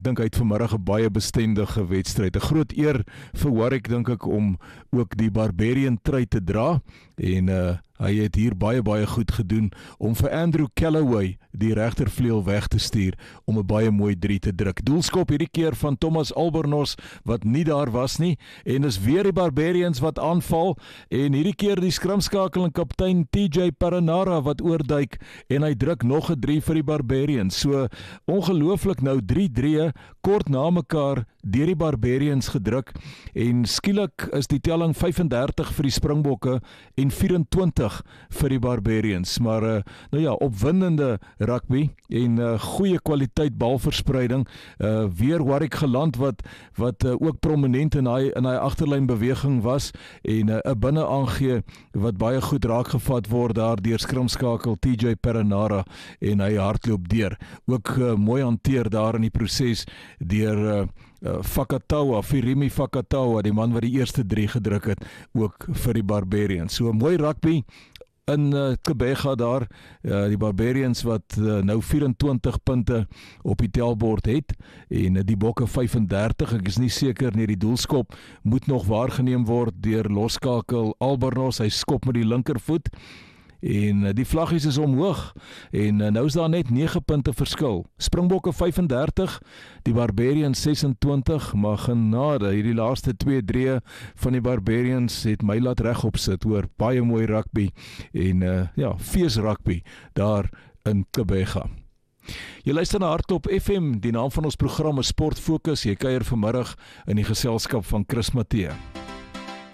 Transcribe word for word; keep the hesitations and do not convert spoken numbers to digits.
dink hy het vanmiddag 'n baie bestendige wedstryd. 'n Groot eer vir Warwick dink ek om ook die Barbarian trui te dra en uh, hy het hier baie baie goed gedoen om vir Andrew Callaway die regtervleuel weg te stuur om 'n baie mooi drie te druk. Doelskop hierdie keer van Thomas Albornoz wat nie daar was nie en is weer die Barbarians wat aanval en hierdie keer die skrimskakel en kaptein T J Perenara wat oorduik en hy druk nog 'n drie vir die Barbarians. So ongelooflik nou drie drie kort na mekaar deur die Barbarians gedruk en skielik is die telling vyf en dertig vir die Springbokke en vyf en twintig vir die Barbarians. Maar uh, nou ja, opwindende rugby en uh, goeie kwaliteit balverspreiding. Uh, weer Warwick geland wat wat uh, ook prominent in hy in hy agterlyn beweging was en 'n uh, binne aangee wat baie goed raakgevat word daar deur skrimskakel T J Perenara en hy hardloop deur. Ook uh, mooi hanteer daar in die proses deur uh, Uh, Fakatawa, Firimi Fakatawa, die man wat die eerste drie gedruk het, ook vir die Barbarians. So mooi rugby in uh, Kebega daar, uh, die Barbarians wat uh, nou vyf en twintig punte op die telbord het en uh, die Bokke vyf en dertig, ek is nie seker nie, die doelskop moet nog waargeneem word deur loskakel Albornoz, hy skop met die linkervoet en die vlaggies is omhoog en nou is daar net nege punte verskil. Springbokke vyf en dertig, die Barbarians ses en twintig, maar genade, hierdie laaste twee drie van die Barbarians het my laat regop sit hoor, baie mooi rugby en uh, ja, fees rugby daar in Kebega. Jy luister na Hardloop F M, die naam van ons program is Sport Fokus, jy kuier vanmiddag in die geselskap van Chris Matthee.